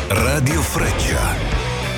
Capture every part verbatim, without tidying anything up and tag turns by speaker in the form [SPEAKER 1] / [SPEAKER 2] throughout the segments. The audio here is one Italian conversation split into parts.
[SPEAKER 1] Radio Freccia.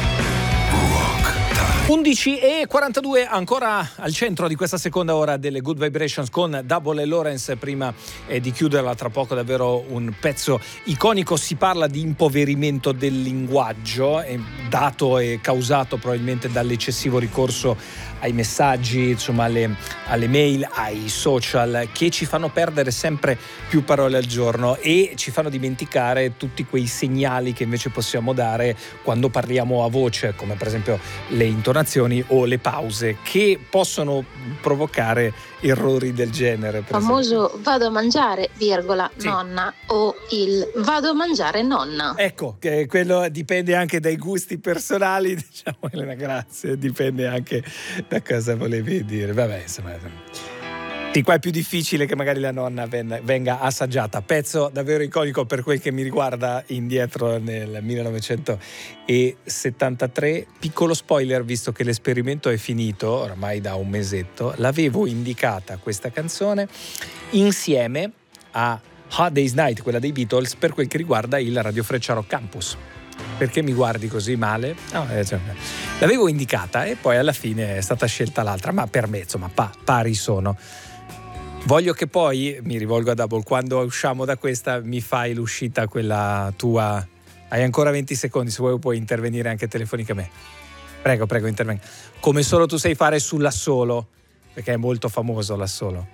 [SPEAKER 2] undici e quarantadue, ancora al centro di questa seconda ora delle Good Vibrations con Double e Lawrence. Prima eh, di chiuderla, tra poco davvero un pezzo iconico. Si parla di impoverimento del linguaggio, eh, dato e causato probabilmente dall'eccessivo ricorso ai messaggi, insomma alle, alle mail, ai social, che ci fanno perdere sempre più parole al giorno e ci fanno dimenticare tutti quei segnali che invece possiamo dare quando parliamo a voce, come per esempio le intonazioni o le pause, che possono provocare errori del genere. Per
[SPEAKER 3] famoso
[SPEAKER 2] esempio.
[SPEAKER 3] Vado a mangiare, virgola,
[SPEAKER 2] Sì.
[SPEAKER 3] nonna, o il vado a mangiare nonna.
[SPEAKER 2] Ecco, che quello dipende anche dai gusti personali, diciamo, Elena, grazie, dipende anche da cosa volevi dire. Vabbè, insomma, di qua è più difficile che magari la nonna venga assaggiata. Pezzo davvero iconico per quel che mi riguarda, indietro nel millenovecentosettantatré. Piccolo spoiler, visto che l'esperimento è finito ormai da un mesetto, l'avevo indicata questa canzone insieme a Hard Day's Night, quella dei Beatles, per quel che riguarda il Radio Freccia Rock Campus. Perché mi guardi così male? No, eh, cioè, l'avevo indicata e poi alla fine è stata scelta l'altra, ma per me insomma pa- pari sono. Voglio che poi, mi rivolgo a Double, quando usciamo da questa mi fai l'uscita quella tua. Hai ancora venti secondi, se vuoi puoi intervenire anche telefonicamente. Prego, prego, intervenga. Come solo tu sai fare sull'assolo, perché è molto famoso l'assolo.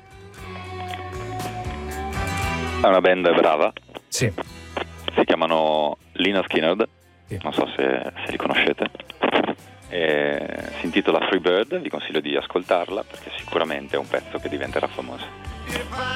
[SPEAKER 4] È una band brava.
[SPEAKER 2] Sì.
[SPEAKER 4] Si chiamano Lynyrd Skynyrd,
[SPEAKER 2] sì.
[SPEAKER 4] Non so se, se li conoscete. E si intitola Free Bird, vi consiglio di ascoltarla perché sicuramente è un pezzo che diventerà famoso.